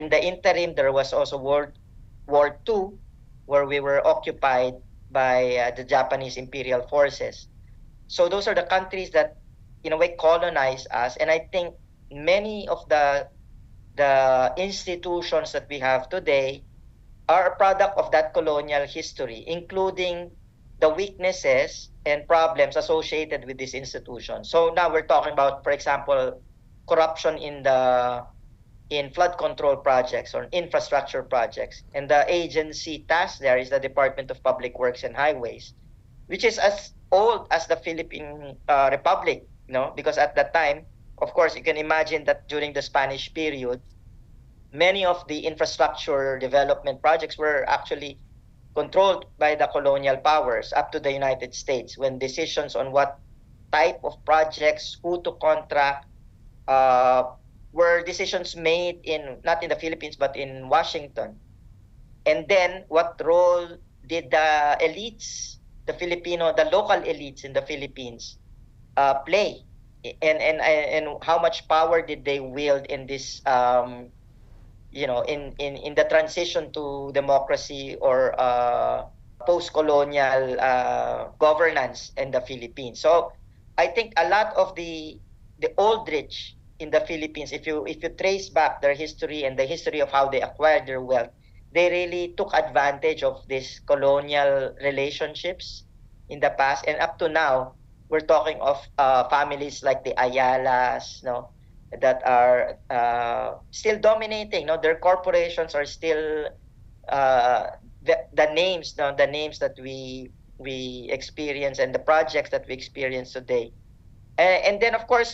In the interim, there was also World War II, where we were occupied by the Japanese imperial forces. So those are the countries that, in a way, colonized us. And I think many of the institutions that we have today are a product of that colonial history, including the weaknesses and problems associated with this institution. So now we're talking about, for example, corruption in flood control projects or infrastructure projects. And the agency tasked there is the Department of Public Works and Highways, which is as old as the Philippine Republic, because at that time, of course, you can imagine that during the Spanish period, many of the infrastructure development projects were actually controlled by the colonial powers up to the United States, when decisions on what type of projects, who to contract, uh, were decisions made not in the Philippines but in Washington. And then what role did the elites, the local elites in the Philippines, play, and how much power did they wield in this, in the transition to democracy or post-colonial governance in the Philippines. So I think a lot of the old rich in the Philippines, if you trace back their history and the history of how they acquired their wealth, they really took advantage of these colonial relationships in the past. And up to now, we're talking of families like the Ayalas, that are still dominating. Their corporations are still the names, the names that we experience and the projects that we experience today. And then, of course,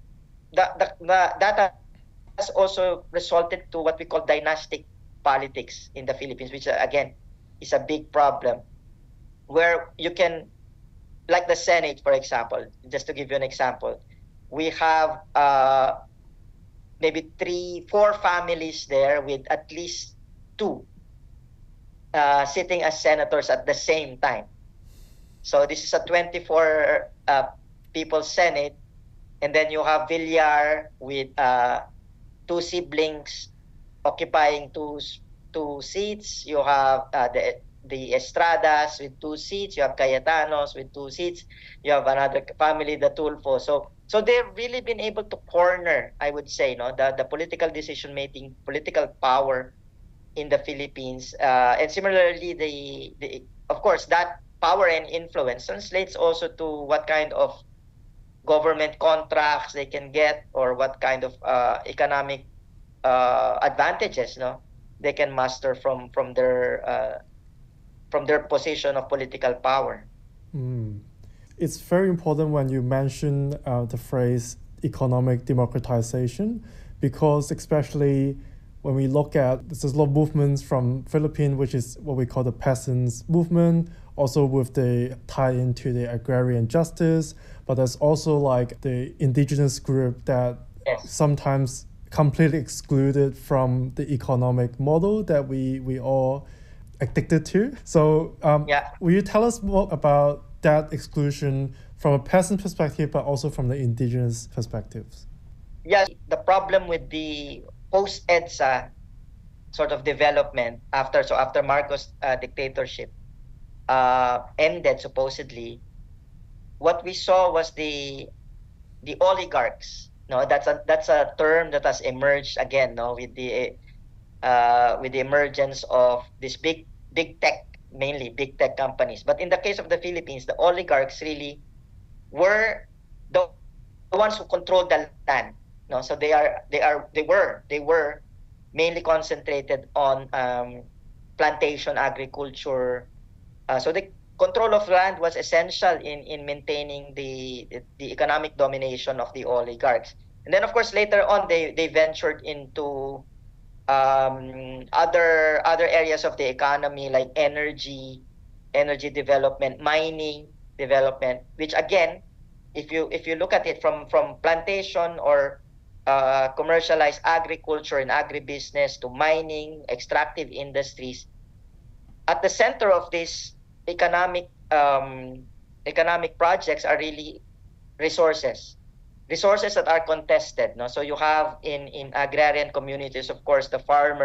that has also resulted to what we call dynastic politics in the Philippines, which again is a big problem, where you can, like the Senate, for example, just to give you an example, we have maybe 3, 4 families there with at least 2 sitting as senators at the same time. So this is a 24 people Senate, and then you have Villar with 2 siblings occupying two seats. You have the Estradas with 2 seats. You have Cayetanos with 2 seats. You have another family, the Tulfo. So they've really been able to corner, I would say, the political decision-making, political power in the Philippines. And similarly, of course, that power and influence translates also to what kind of government contracts they can get, or what kind of economic advantages they can master from their position of political power. Mm. It's very important when you mention the phrase economic democratization, because especially when we look at, there's a lot of movements from Philippines, which is what we call the peasants movement, also with the tie into the agrarian justice, but there's also like the indigenous group that Yes. sometimes completely excluded from the economic model that we all addicted to. So Yeah. will you tell us more about that exclusion from a peasant perspective, but also from the indigenous perspectives? Yeah. The problem with the post-EDSA sort of development after Marcos dictatorship ended, supposedly, what we saw was the oligarchs. No, that's a term that has emerged again. No, with the emergence of these big tech, mainly big tech companies. But in the case of the Philippines, the oligarchs really were the ones who controlled the land. No, so they were mainly concentrated on plantation agriculture. So the control of land was essential in maintaining the economic domination of the oligarchs. And then, of course, later on, they ventured into other areas of the economy, like energy development, mining development, which again, if you look at it from plantation or commercialized agriculture and agribusiness to mining, extractive industries, at the center of these economic economic projects are really resources. resources that are contested. No? So you have in agrarian communities, of course, the farmers